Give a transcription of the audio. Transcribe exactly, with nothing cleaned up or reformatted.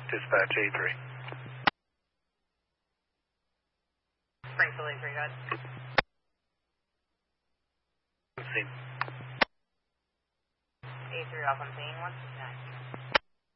Dispatch A three. Springfield A three, go ahead. Scene. A three off on scene, one six nine.